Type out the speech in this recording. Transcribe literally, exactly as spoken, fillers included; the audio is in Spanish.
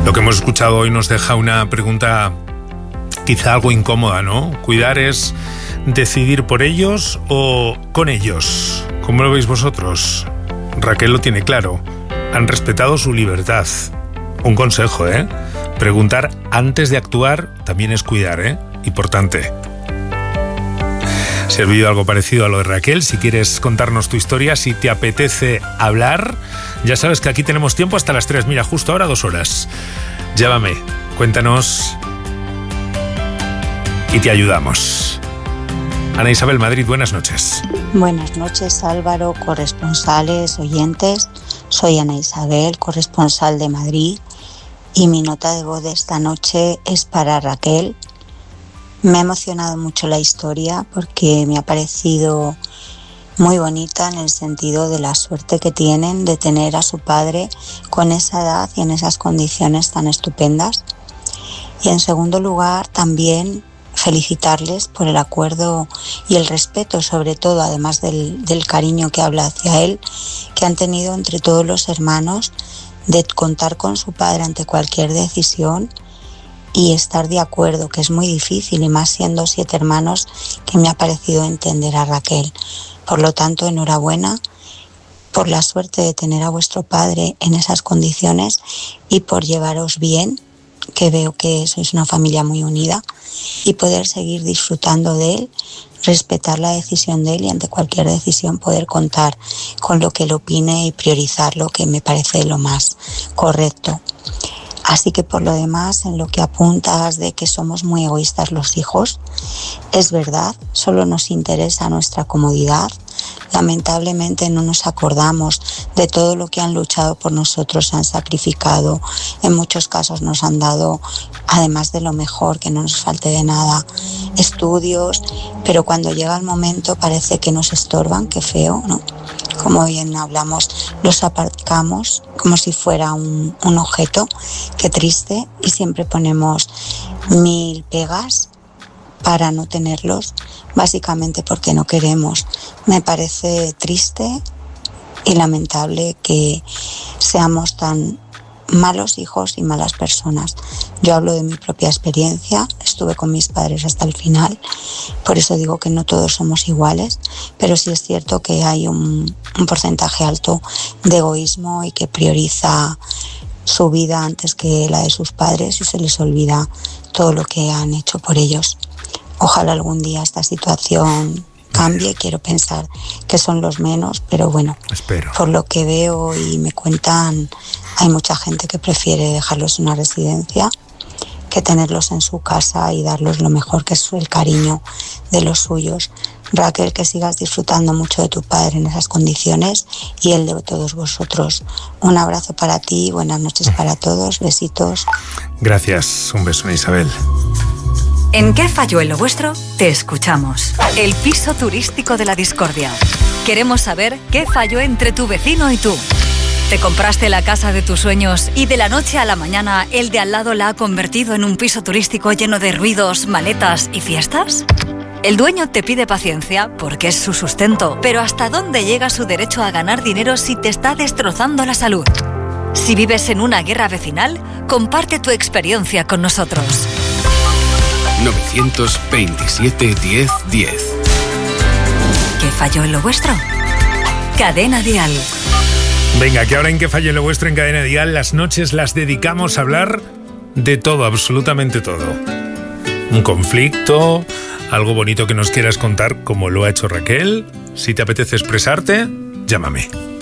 Lo que hemos escuchado hoy nos deja una pregunta quizá algo incómoda, ¿no? Cuidar es decidir por ellos o con ellos. ¿Cómo lo veis vosotros? Raquel lo tiene claro. Han respetado su libertad. Un consejo, ¿eh? Preguntar antes de actuar también es cuidar, ¿eh? Importante. Si has vivido algo parecido a lo de Raquel, si quieres contarnos tu historia, si te apetece hablar, ya sabes que aquí tenemos tiempo hasta las tres. Mira, justo ahora dos horas. Llámame, cuéntanos y te ayudamos. Ana Isabel, Madrid, buenas noches. Buenas noches, Álvaro, corresponsales, oyentes. Soy Ana Isabel, corresponsal de Madrid, y mi nota de voz de esta noche es para Raquel. Me ha emocionado mucho la historia porque me ha parecido muy bonita en el sentido de la suerte que tienen de tener a su padre con esa edad y en esas condiciones tan estupendas. Y en segundo lugar, también felicitarles por el acuerdo y el respeto, sobre todo, además del, del cariño que habla hacia él, que han tenido entre todos los hermanos, de contar con su padre ante cualquier decisión y estar de acuerdo, que es muy difícil, y más siendo siete hermanos, que me ha parecido entender a Raquel. Por lo tanto, enhorabuena por la suerte de tener a vuestro padre en esas condiciones y por llevaros bien, que veo que sois una familia muy unida, y poder seguir disfrutando de él, respetar la decisión de él y ante cualquier decisión poder contar con lo que él opine y priorizarlo, que me parece lo más correcto. Así que por lo demás, en lo que apuntas de que somos muy egoístas los hijos, es verdad, solo nos interesa nuestra comodidad. Lamentablemente no nos acordamos de todo lo que han luchado por nosotros, han sacrificado, en muchos casos nos han dado, además de lo mejor, que no nos falte de nada, estudios, pero cuando llega el momento parece que nos estorban, qué feo, ¿no? Como bien hablamos, los aparcamos como si fuera un, un objeto, qué triste, y siempre ponemos mil pegas para no tenerlos, básicamente porque no queremos. Me parece triste y lamentable que seamos tan malos hijos y malas personas. Yo hablo de mi propia experiencia, estuve con mis padres hasta el final, por eso digo que no todos somos iguales, pero sí es cierto que hay un, un porcentaje alto de egoísmo y que prioriza su vida antes que la de sus padres y se les olvida todo lo que han hecho por ellos. Ojalá algún día esta situación cambie, quiero pensar que son los menos, pero bueno, espero. Por lo que veo y me cuentan, hay mucha gente que prefiere dejarlos en una residencia que tenerlos en su casa y darles lo mejor, que es el cariño de los suyos. Raquel, que sigas disfrutando mucho de tu padre en esas condiciones y él de todos vosotros. Un abrazo para ti, buenas noches para todos, besitos. Gracias, un beso, Isabel. ¿En qué falló en lo vuestro? Te escuchamos. El piso turístico de la discordia. Queremos saber qué falló entre tu vecino y tú. ¿Te compraste la casa de tus sueños y de la noche a la mañana el de al lado la ha convertido en un piso turístico lleno de ruidos, maletas y fiestas? El dueño te pide paciencia porque es su sustento, pero ¿hasta dónde llega su derecho a ganar dinero si te está destrozando la salud? Si vives en una guerra vecinal, comparte tu experiencia con nosotros. nueve veintisiete diez diez. ¿Qué falló en lo vuestro? Cadena Dial. Venga, que ahora en qué falló en lo vuestro en Cadena Dial, las noches las dedicamos a hablar de todo, absolutamente todo. Un conflicto, algo bonito que nos quieras contar, como lo ha hecho Raquel. Si te apetece expresarte, llámame.